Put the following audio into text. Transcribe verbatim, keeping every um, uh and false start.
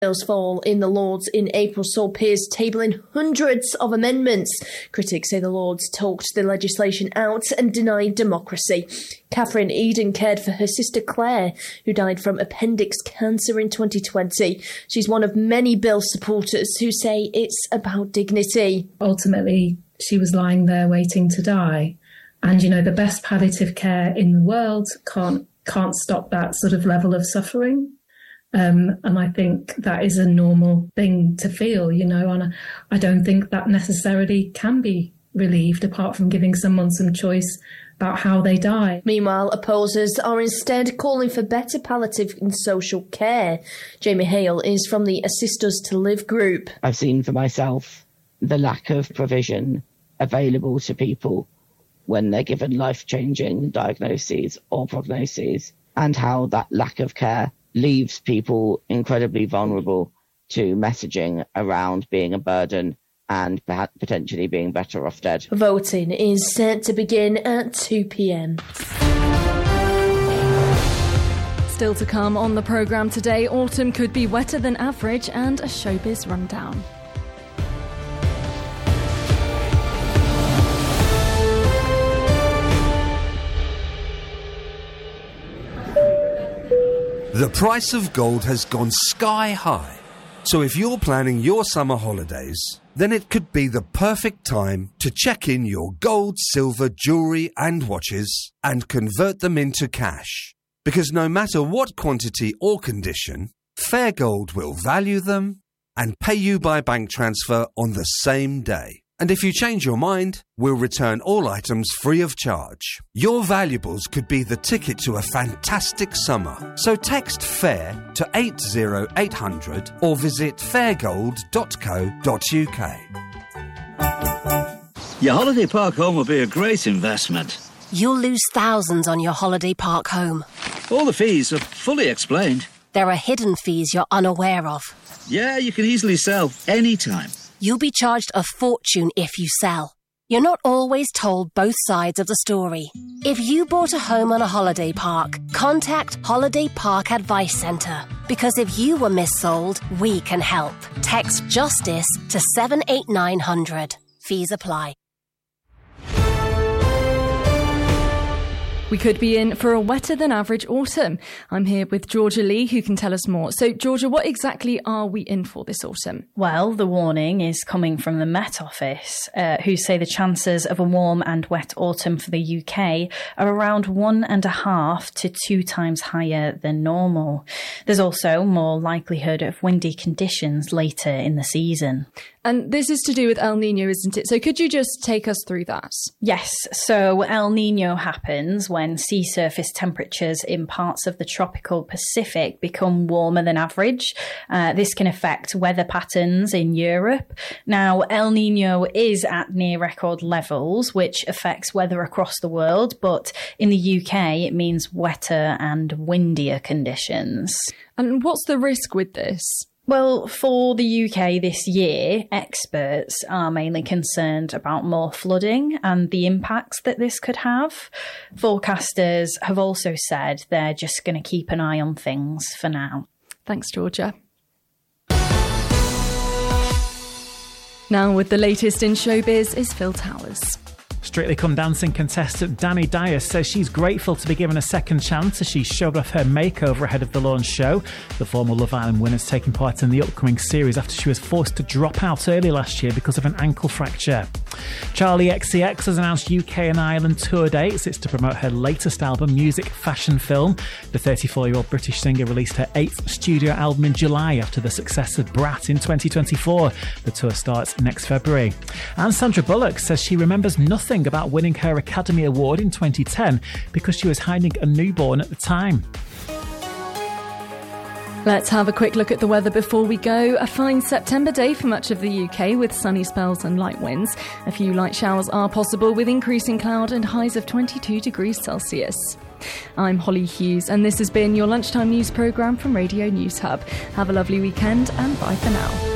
Bill's fall in the Lords in April saw Pearse tabling hundreds of amendments. Critics say the Lords talked the legislation out and denied democracy. Catherine Eden cared for her sister Claire, who died from appendix cancer in twenty twenty. She's one of many Bill supporters who say it's about dignity. Ultimately, she was lying there waiting to die. And, you know, the best palliative care in the world can't can't stop that sort of level of suffering. Um, and I think that is a normal thing to feel, you know, and I don't think that necessarily can be relieved apart from giving someone some choice about how they die. Meanwhile, opposers are instead calling for better palliative and social care. Jamie Hale is from the Assist Us to Live group. I've seen for myself the lack of provision available to people when they're given life-changing diagnoses or prognoses, and how that lack of care leaves people incredibly vulnerable to messaging around being a burden and perhaps potentially being better off dead. Voting is set to begin at two p.m. Still to come on the programme today, autumn could be wetter than average and a showbiz rundown. The price of gold has gone sky high. So if you're planning your summer holidays, then it could be the perfect time to check in your gold, silver, jewellery and watches and convert them into cash. Because no matter what quantity or condition, Fair Gold will value them and pay you by bank transfer on the same day. And if you change your mind, we'll return all items free of charge. Your valuables could be the ticket to a fantastic summer. So text FAIR to eight zero eight hundred or visit fairgold dot co dot uk. Your holiday park home will be a great investment. You'll lose thousands on your holiday park home. All the fees are fully explained. There are hidden fees you're unaware of. Yeah, you can easily sell anytime. You'll be charged a fortune if you sell. You're not always told both sides of the story. If you bought a home on a holiday park, contact Holiday Park Advice Centre. Because if you were missold, we can help. Text JUSTICE to seven eight nine hundred. Fees apply. We could be in for a wetter than average autumn. I'm here with Georgia Lee, who can tell us more. So, Georgia, what exactly are we in for this autumn? Well, the warning is coming from the Met Office, uh, who say the chances of a warm and wet autumn for the U K are around one and a half to two times higher than normal. There's also more likelihood of windy conditions later in the season. And this is to do with El Niño, isn't it? So could you just take us through that? Yes. So El Niño happens when sea surface temperatures in parts of the tropical Pacific become warmer than average. Uh, this can affect weather patterns in Europe. Now, El Niño is at near record levels, which affects weather across the world. But in the U K, it means wetter and windier conditions. And what's the risk with this? Well, for the U K this year, experts are mainly concerned about more flooding and the impacts that this could have. Forecasters have also said they're just going to keep an eye on things for now. Thanks, Georgia. Now with the latest in showbiz is Phil Towers. Strictly Come Dancing contestant Danny Dyer says she's grateful to be given a second chance as she showed off her makeover ahead of the launch show. The former Love Island winner's taking part in the upcoming series after she was forced to drop out early last year because of an ankle fracture. Charlie X C X has announced U K and Ireland tour dates. It's to promote her latest album, Music Fashion Film. The thirty-four-year-old British singer released her eighth studio album in July after the success of Brat in twenty twenty-four. The tour starts next February. And Sandra Bullock says she remembers nothing about winning her Academy Award in twenty ten because she was hiding a newborn at the time. Let's have a quick look at the weather before we go. A fine September day for much of the U K with sunny spells and light winds. A few light showers are possible with increasing cloud and highs of twenty-two degrees Celsius. I'm Holly Hughes and this has been your lunchtime news programme from Radio News Hub. Have a lovely weekend and bye for now.